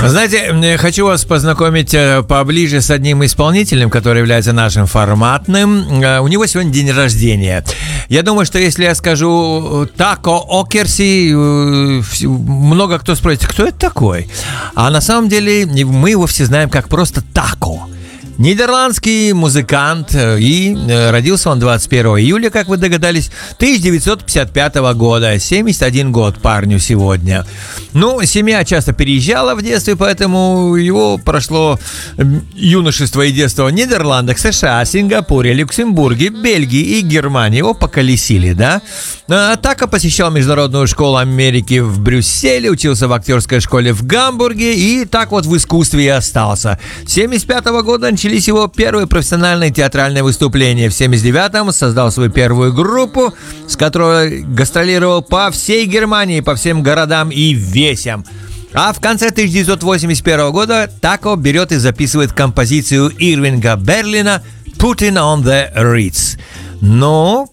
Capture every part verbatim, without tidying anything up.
Знаете, хочу вас познакомить поближе с одним исполнителем, который является нашим форматным. У него сегодня день рождения. Я думаю, что если я скажу Тако Окерси, много кто спросит, кто это такой? А на самом деле мы его все знаем как просто Тако. Нидерландский музыкант, и родился он двадцать первого июля, как вы догадались, тысяча девятьсот пятьдесят пятого года, семьдесят один год парню сегодня. Ну, семья часто переезжала в детстве, поэтому его прошло юношество и детство в Нидерландах, США, Сингапуре, Люксембурге, Бельгии и Германии. Его поколесили, да? Тако посещал международную школу Америки в Брюсселе, учился в актерской школе в Гамбурге и так вот в искусстве и остался. С семьдесят пятого года начались его первые профессиональные театральные выступления. В семьдесят девятом создал свою первую группу, с которой гастролировал по всей Германии, по всем городам и весям. А в конце тысяча девятьсот восемьдесят первого года Тако берет и записывает композицию Ирвинга Берлина «Putting on the Ritz». Но...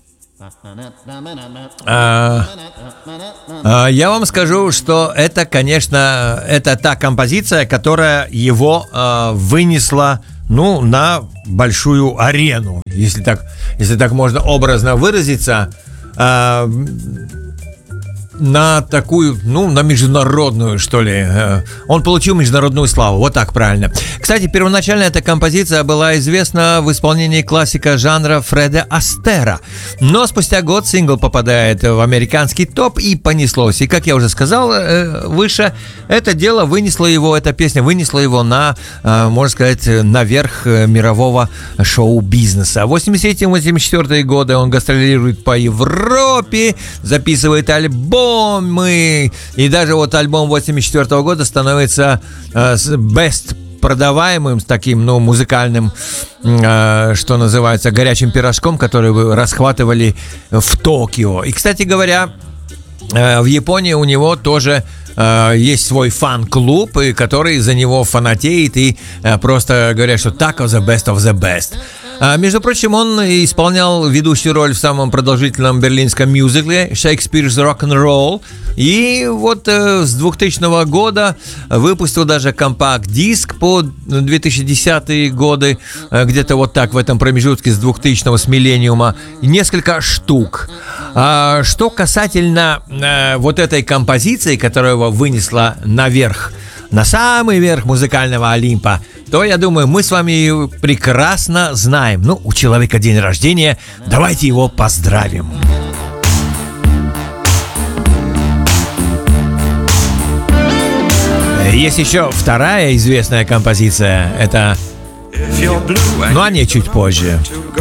А, а, я вам скажу, что это, конечно, это та композиция, которая его а, вынесла, ну, на большую арену, если так, если так можно образно выразиться, а, на такую, ну, на международную, что ли. Он получил международную славу, вот так правильно. Кстати, первоначально эта композиция была известна в исполнении классика жанра Фреда Астера. Но спустя год сингл попадает в американский топ и понеслось. И, как я уже сказал выше, это дело вынесло его, эта песня вынесла его на, можно сказать, наверх мирового шоу-бизнеса. В восемьдесят третьем — восемьдесят четвёртом годы он гастролирует по Европе, записывает альбом, мы и даже вот альбом восемьдесят четвёртого года становится э, best продаваемым, с таким, ну, музыкальным, э, что называется, горячим пирожком, который вы расхватывали в Токио. И, кстати говоря, э, в Японии у него тоже э, есть свой фан-клуб, и который за него фанатеет и э, просто говорят, что Тако the best of the best. А, между прочим, он исполнял ведущую роль в самом продолжительном берлинском мюзикле «Шекспир's Rock'n'Roll». И вот э, с двухтысячного года выпустил даже компакт-диск по две тысячи десятые годы, э, где-то вот так в этом промежутке с двухтысячного, с миллениума, несколько штук. А, что касательно э, вот этой композиции, которая его вынесла наверх, на самый верх музыкального Олимпа, то, я думаю, мы с вами прекрасно знаем. Ну, у человека день рождения, давайте его поздравим. Есть еще вторая известная композиция. Это... Но о ней чуть позже.